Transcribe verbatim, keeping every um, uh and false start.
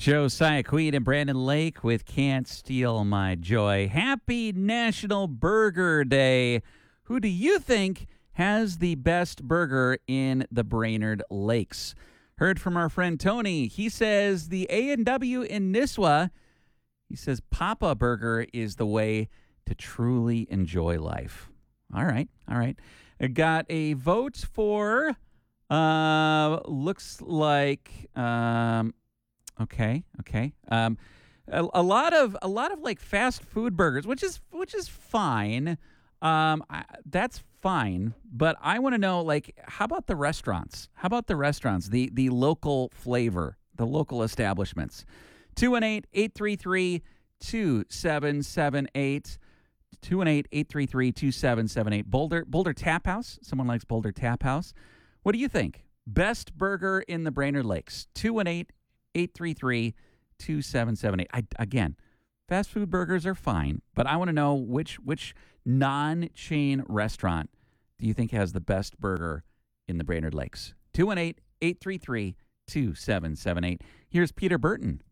Josiah Queen and Brandon Lake with Can't Steal My Joy. Happy National Burger Day. Who do you think has the best burger in the Brainerd Lakes? Heard from our friend Tony. He says the A and W in Nisswa. He says Papa Burger is the way to truly enjoy life. All right, all right. I got a vote for, uh, looks like, um, okay, okay. Um, a, a lot of a lot of like fast food burgers, which is which is fine. Um, I, that's fine, but I want to know, like, how about the restaurants? How about the restaurants? The the local flavor, the local establishments. two one eight, eight three three, two seven seven eight. two one eight, eight three three, two seven seven eight. Boulder Boulder Tap House. Someone likes Boulder Tap House. What do you think? Best burger in the Brainerd Lakes. two one eight, eight three three, two seven seven eight. I, again, fast food burgers are fine, but I want to know which which non-chain restaurant do you think has the best burger in the Brainerd Lakes? two one eight, eight three three, two seven seven eight. Here's Peter Burton